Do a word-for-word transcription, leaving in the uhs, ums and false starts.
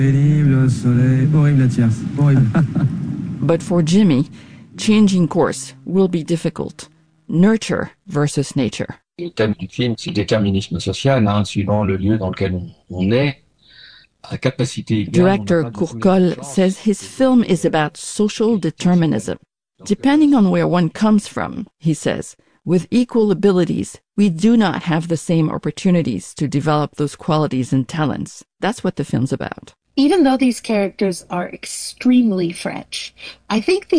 Pénible, soleil, horrible la tierce, horrible. But for Jimmy, changing course will be difficult. Nurture versus nature. Le thème du film, c'est le déterminisme social, hein, suivant le lieu dans lequel on, on est. À capacité égale, Director Courcol says his film is about social determinism. Depending on where one comes from, he says, with equal abilities, we do not have the same opportunities to develop those qualities and talents. That's what the film's about. Even though these characters are extremely French, I think the